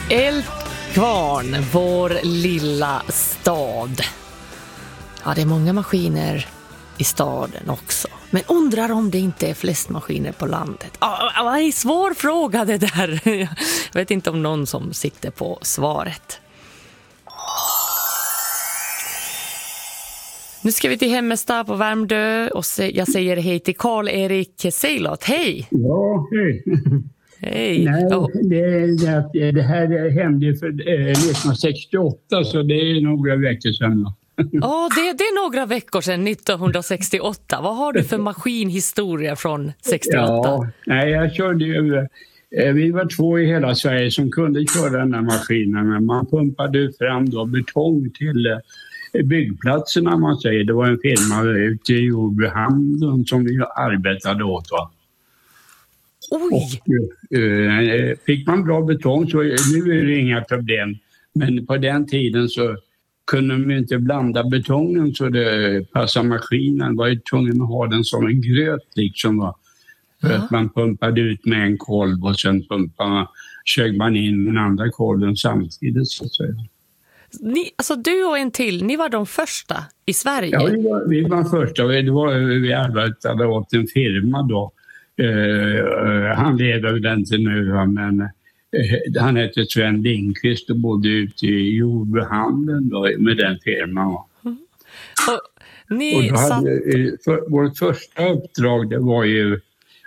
Eldkvarn, vår lilla stad. Ja, det är många maskiner i staden också. Men undrar om det inte är flest maskiner på landet. Ja, det är en svår fråga det där. Jag vet inte om någon som sitter på svaret. Nu ska vi till Hemmestad på Värmdö och jag säger hej till Karl-Erik Seilot. Hej! Ja, hej. Hej! Nej, det här hände för 1968, så det är några veckor sedan. Ja, det är några veckor sedan, 1968. Vad har du för maskinhistoria från 68? Ja, nej, jag körde ju... Vi var 2 i hela Sverige som kunde köra den här maskinen. Man pumpade fram då betong till byggplatserna, man säger. Det var en firma ute i Jordbrukshamn som vi arbetade åt. Va? Oj! Och, fick man bra betong så nu är det inga problem. Men på den tiden så kunde de inte blanda betongen så det passade maskinen. Var ju tvungen att ha den som en gröt liksom. Va? För att man pumpade ut med en kolv och sen sög man in den andra kolven samtidigt så att säga. Alltså du och en till, ni var de första i Sverige? Ja, vi var första. Vi arbetade åt en firma då. Han lever den till nu, men han hette Sven Lindqvist och bodde ute i Jordbrukshamnen med den firman. Mm. Vårt första uppdrag det var ju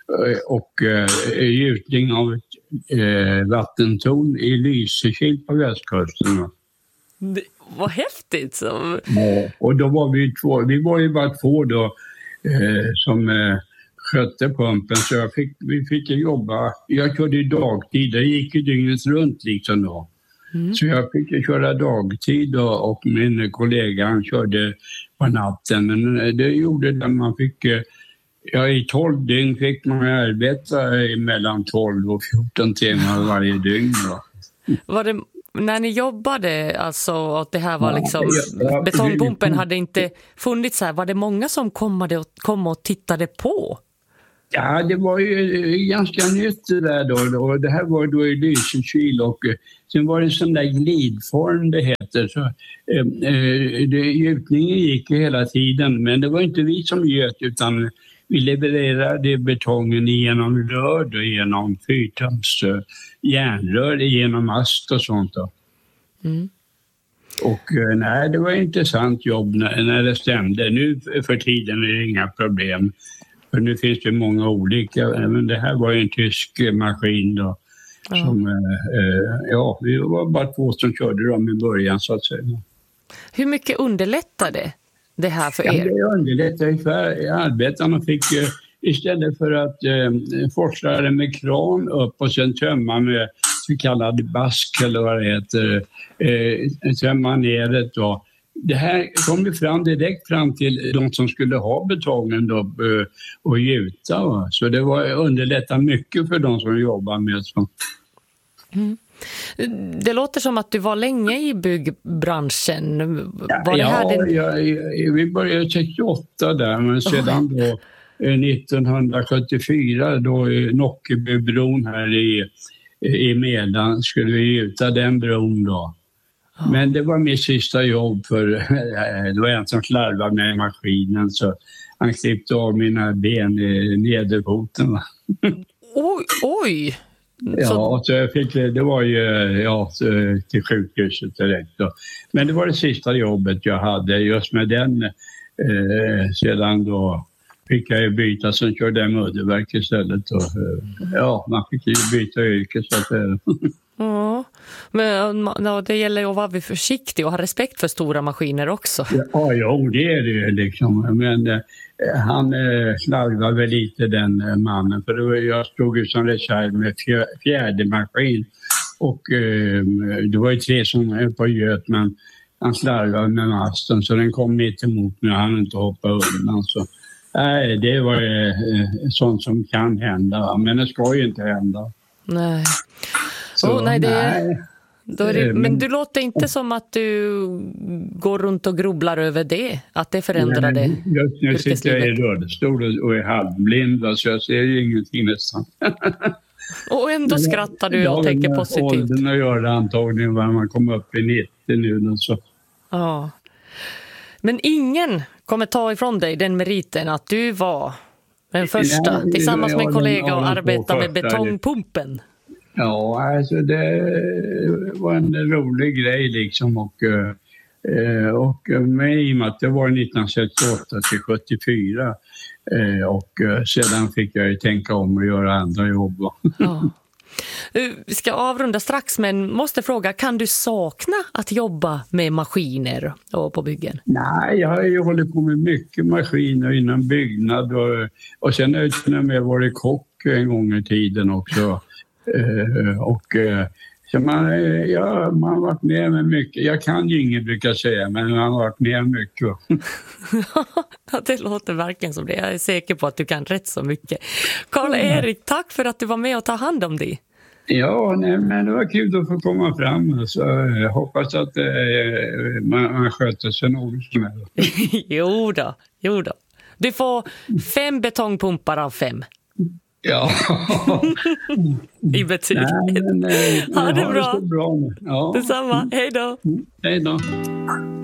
gjutning av vattentorn i Lysekil på västkusten. Vad häftigt! Så. Ja, och då var vi var ju bara 2 då som skötte pumpen så vi fick jobba. Jag körde ju dagtid, det gick ju dygnet runt liksom då. Mm. Så jag fick köra dagtid då, och min kollega han körde på natten. Men det gjorde det man fick, i 12 dygn fick man arbeta mellan 12 och 14 timmar varje dygn då. Var det när ni jobbade, alltså att det här var liksom, betongpumpen hade inte funnits här, var det många som kom och tittade på? Ja, det var ju ganska nytt det där då, och det här var då i Lysekil och sen var det en sån där glidform det heter, så gjutningen gick ju hela tiden, men det var inte vi som göt utan vi levererade betongen genom rör och genom fyrtums järnrör, genom mast och sånt då. Mm. Och nej, det var ett intressant jobb när det stämde. Nu för tiden är det inga problem. För nu finns det många olika, men det här var ju en tysk maskin då. Mm. Som, vi var bara 2 som körde dem i början så att säga. Hur mycket underlättade det här för er? Det underlättade för arbetarna. Fick istället för att forsla det med kran upp och sen tömma med så kallad bask eller vad det heter, tömma ner det då. Det här kom ju direkt fram till de som skulle ha betongen då, och gjuta. Va? Så det underlättar mycket för de som jobbar med sånt. Mm. Det låter som att du var länge i byggbranschen. Vi började 68 där, men sedan då 1974 då i Nockebybron här i Medan skulle vi gjuta den bron då. Men det var mitt sista jobb för det var en som slarvade med maskinen så han klippte av mina ben i nederfoten. Oj! Ja, så jag fick, det var ju till sjukhuset direkt då. Men det var det sista jobbet jag hade just med den. Sedan då fick jag ju byta, sen körde jag mudderverk istället. Och, man fick ju byta yrke så att Ja, men det gäller att vara försiktig och ha respekt för stora maskiner också. Ja, det är det ju liksom. Men han slarvade väl lite den mannen. För jag stod ju som reserv med fjärde maskin. Och det var ju 3 som höll på göt, men han slarvade med masten. Så den kom mitt emot mig och han inte hoppade undan. Så, nej, det var sånt som kan hända. Va? Men det ska ju inte hända. Nej. Men du låter inte som att du går runt och grubblar över det, att det förändrade just nu sitter jag i rullstol och är halvblind så jag ser ju ingenting nästan. Och ändå skrattar du och tänker positivt. Åldern att göra antagligen när man kommer upp i 90 nu. Så. Ja. Men ingen kommer ta ifrån dig den meriten att du var den första tillsammans med en kollega och arbeta med betongpumpen. Ja, alltså det var en rolig grej liksom och med i och med att det var 1968 till 74 och sedan fick jag ju tänka om och göra andra jobb. Ja. Vi ska avrunda strax, men måste fråga, kan du sakna att jobba med maskiner och på byggen? Nej, jag har ju hållit på med mycket maskiner inom byggnad och sen har jag till och med varit kock en gång i tiden också. Så man har varit med med mycket. Jag kan ju inget brukar säga, men man har varit med mycket. Ja, det låter verkligen som det. Jag är säker på att du kan rätt så mycket. Karl-Erik, tack för att du var med och ta hand om dig. Ja, nej, men det var kul att få komma fram. Så jag hoppas att man sköter sig något som är. Jo då. Du får 5 betongpumpar av 5. Ja. I betyg. Ha det bra. bra. Ja. Detsamma. Hej då. Hej då.